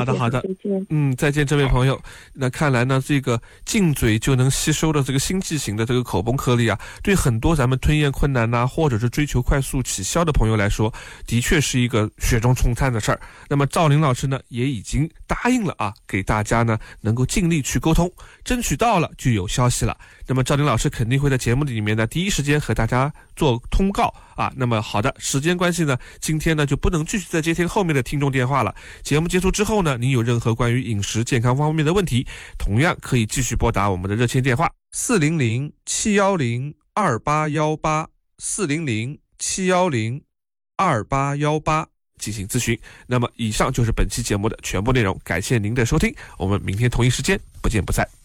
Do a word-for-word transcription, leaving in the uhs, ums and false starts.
好的好的， 再见。 嗯，再见这位朋友。那看来呢，这个进嘴就能吸收的这个星际型的这个口崩颗粒啊，对很多咱们吞咽困难呐、啊，或者是追求快速起效的朋友来说，的确是一个雪中送炭的事儿。那么赵林老师呢，也已经答应了啊，给大家呢能够尽力去沟通，争取到了就有消息了。那么赵林老师肯定会在节目里面呢第一时间和大家做通告啊。那么好的，时间关系呢，今天呢就不能继续再接听后面的听众电话了。节目结束之后呢，您有任何关于饮食健康方面的问题，同样可以继续拨打我们的热线电话四零零七一零二八一八四零零七一零二八一八进行咨询。那么以上就是本期节目的全部内容，感谢您的收听，我们明天同一时间不见不散。